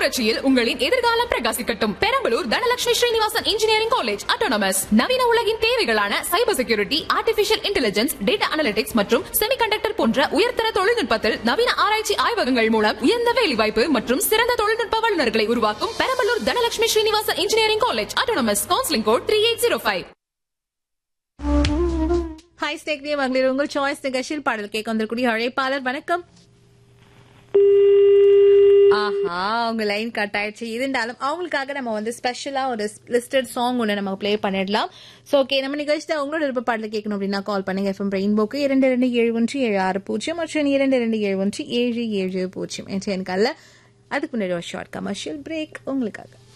புரட்சியில் உங்களின் எதிர்காலம் பிரகாசிக்கட்டும். Perambalur Dhanalakshmi Srinivasan engineering college autonomous. நவீன உலகின் தேவைகளான cyber security, artificial intelligence, data analytics மற்றும் செமிகண்டக்டர் போன்ற உயர்தர தொழில்நுட்பத்தில் நவீன ஆராய்ச்சி ஆய்வகங்கள் மூலம் உயர்ந்த வேலைவாய்ப்பு மற்றும் சிறந்த தொழில்நுட்ப வல்லுநர்களை உருவாக்கும் Perambalur Dhanalakshmi Srinivasan engineering college autonomous. Counselling code 3805. Hi ஸ்டேக்னிய மகளிர், உங்கள் சாய்ஸ் நிகழ்ச்சியில் பாடல் கேட்க வந்திருக்கூடிய அழைப்பாளர். வணக்கம். ஆஹா, உங்க லைன் கட் ஆயிடுச்சு. இருந்தாலும் அவங்களுக்காக நம்ம வந்து ஸ்பெஷலா ஒரு லிஸ்டட் சாங் ஒன்று நம்ம பிளே பண்ணிடலாம். ஸோ ஓகே, நம்ம நிகழ்ச்சியில் உங்களோட விருப்ப பாடல கேட்கணும் அப்படின்னா கால் பண்ணுங்க. FM ரெயின்போக்கு 227176 மற்றும் 227177 என்ற எனக்கு அல்ல. அதுக்கு முன்னாடி ஒரு ஷார்ட் கமர்ஷியல் பிரேக் உங்களுக்காக.